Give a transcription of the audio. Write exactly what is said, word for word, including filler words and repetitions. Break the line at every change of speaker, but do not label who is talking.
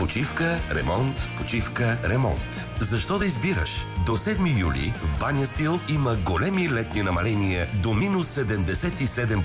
Почивка, ремонт, почивка, ремонт. Защо да избираш? До седми юли в Баня Стил има големи летни намаления до минус седемдесет и седем